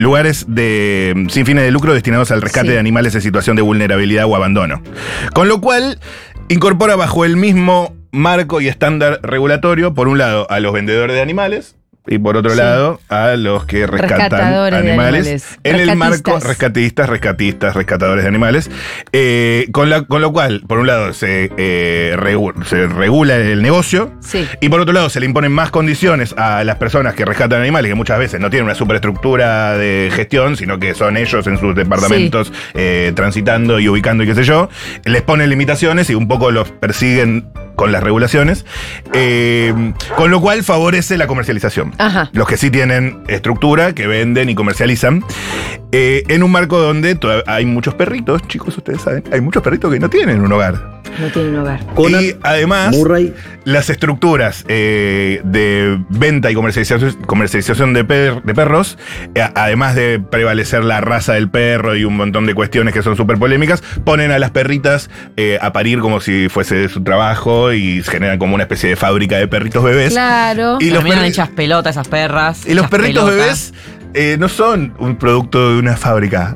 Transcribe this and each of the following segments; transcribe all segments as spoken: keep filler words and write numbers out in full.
lugares de, sin fines de lucro destinados al rescate Sí. de animales en situación de vulnerabilidad o abandono. Con lo cual, incorpora bajo el mismo marco y estándar regulatorio, por un lado, a los vendedores de animales, y por otro Sí. lado, a los que rescatan Rescatadores de animales. animales. En el Rescatistas. marco, rescatistas, rescatistas, rescatadores de animales. Eh, con, la, con lo cual, por un lado, se, eh, regu- se regula el negocio. Sí. Y por otro lado, se le imponen más condiciones a las personas que rescatan animales, que muchas veces no tienen una superestructura de gestión, sino que son ellos en sus departamentos eh, transitando y ubicando y qué sé yo. Les ponen limitaciones y un poco los persiguen con las regulaciones, eh, con lo cual favorece la comercialización. Ajá. Los que sí tienen estructura, que venden y comercializan, eh, en un marco donde to- hay muchos perritos, chicos, ustedes saben, hay muchos perritos que no tienen un hogar. No tienen hogar. Conan, Y además, Murray. las estructuras eh, de venta y comercialización, comercialización de, per- de perros, eh, además de prevalecer la raza del perro y un montón de cuestiones que son súper polémicas, ponen a las perritas eh, a parir como si fuese su trabajo y generan como una especie de fábrica de perritos bebés. Claro. Y los, Terminan perri- hechas pelotas esas perras. y los hechas perritos pelotas. bebés eh, no son un producto de una fábrica.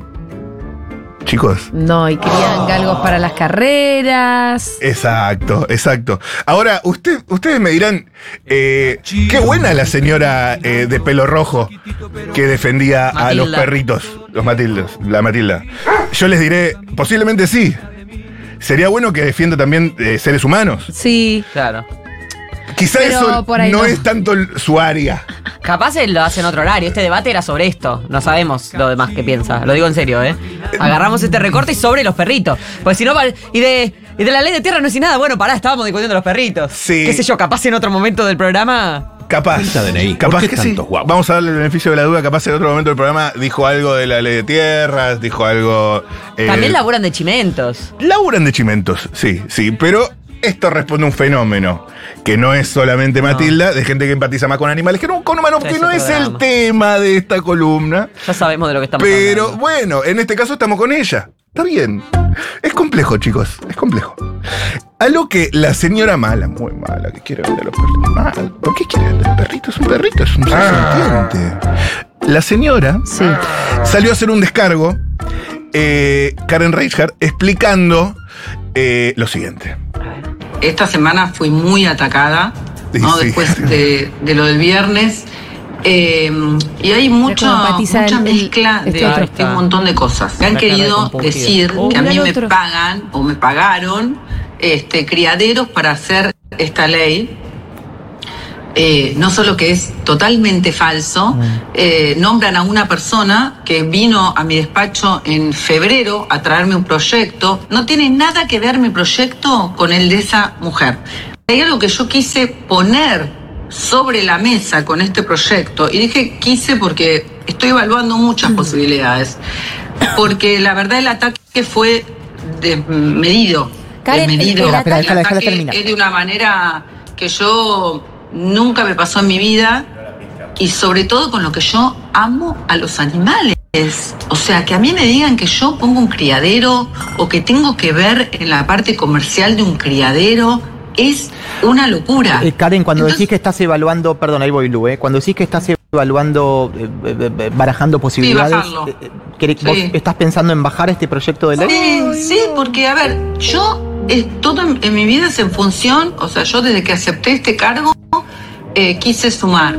Chicos. No, y crían galgos para las carreras. Exacto, exacto. Ahora, usted, ustedes me dirán, eh, qué buena la señora eh, de pelo rojo que defendía a los Matilda. perritos, los Matildas, la Matilda. Yo les diré, posiblemente sí. Sería bueno que defienda también eh, seres humanos. Sí. Claro. Quizá Pero eso por ahí no, no. es tanto el- su área. Capaz él lo hace en otro horario. Este debate era sobre esto. No sabemos lo demás que piensa. Lo digo en serio, ¿eh? Agarramos este recorte sobre los perritos. Pues si no, val- y de, y de la ley de tierra no es nada. Bueno, pará, estábamos discutiendo los perritos. Sí. Qué sé yo, capaz en otro momento del programa. Capaz. Cuenta D N I. Capaz ¿Por qué que sí. tantos guapos? Vamos a darle el beneficio de la duda. Capaz en otro momento del programa dijo algo de la ley de tierras, dijo algo. eh, También laburan de chimentos. Laburan de chimentos, sí, sí, pero esto responde a un fenómeno que no es solamente Matilda, de gente que empatiza más con animales que no con humanos, Sí, que ese no es el programa. tema de esta columna. Ya sabemos de lo que estamos Pero hablando. bueno, en este caso estamos con ella. Está bien. Es complejo, chicos, es complejo. A lo que la señora mala, muy mala, que quiere vender los perritos. Mal. ¿Por qué quiere vender los perritos? Es un perrito, es un ser sintiente. La señora Sí. salió a hacer un descargo, eh, Karen Reichardt, explicando eh, lo siguiente. Esta semana fui muy atacada, ¿no? Sí, sí. Después de, de lo del viernes. Eh, y hay mucho, cómo empatiza mucha el- el- mezcla este de, otro. de un montón de cosas. Me han La cara de querido compungido. decir Oh, que a mira mí el me otro. pagan o me pagaron este, criaderos para hacer esta ley. Eh, no solo que es totalmente falso, eh, nombran a una persona que vino a mi despacho en febrero a traerme un proyecto. No tiene nada que ver mi proyecto con el de esa mujer. Hay algo que yo quise poner sobre la mesa con este proyecto, y dije quise porque estoy evaluando muchas posibilidades, porque la verdad el ataque fue desmedido. Karen, desmedido. el ataque- Espera, déjala- déjala ataque terminar. es de una manera que yo nunca me pasó en mi vida, y sobre todo con lo que yo amo a los animales. O sea, que a mí me digan que yo pongo un criadero o que tengo que ver en la parte comercial de un criadero es una locura. Eh, Karen, cuando Entonces, decís que estás evaluando, perdón, ahí voy, Lu, eh, cuando decís que estás evaluando, eh, eh, eh, barajando posibilidades, bajarlo. eh, eh, ¿querés- Sí. ¿vos estás pensando en bajar este proyecto de ley? Sí, sí, porque a ver, yo eh, todo en, en mi vida es en función, o sea, yo desde que acepté este cargo eh, quise sumar.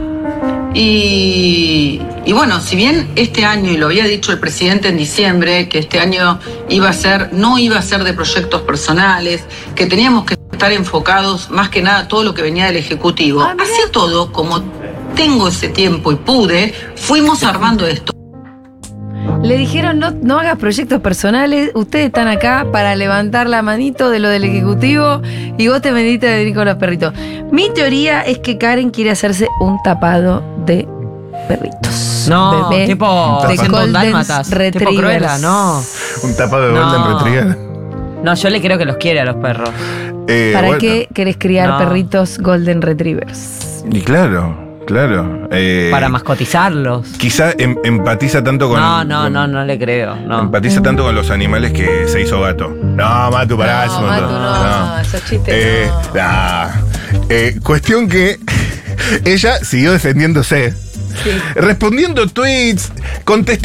Y, y bueno, si bien este año, y lo había dicho el presidente en diciembre, que este año iba a ser, no iba a ser de proyectos personales, que teníamos que estar enfocados más que nada a todo lo que venía del Ejecutivo. Ah, mira. Así todo, como tengo ese tiempo y pude, fuimos armando esto. Le dijeron, no, no hagas proyectos personales, ustedes están acá para levantar la manito de lo del Ejecutivo y vos te metiste de venir con los perritos. Mi teoría es que Karen quiere hacerse un tapado de perritos. No, Bebé tipo de ciento Golden dálmatas. Tipo Retrievers. Cruella, no. Un tapado de No. Golden Retriever. No, yo le creo que los quiere a los perros. Eh, ¿Para bueno, qué querés criar No. perritos Golden Retrievers? Y claro, claro. eh, Para mascotizarlos. Quizá em- empatiza tanto con. No, no, con- no, no le creo. No. Empatiza tanto con los animales que se hizo gato. No, Matu, pará, es un No, montón. Matu, no, esos chistes Eh, no. nah. Eh, cuestión que ella siguió defendiéndose. respondiendo tweets, contestando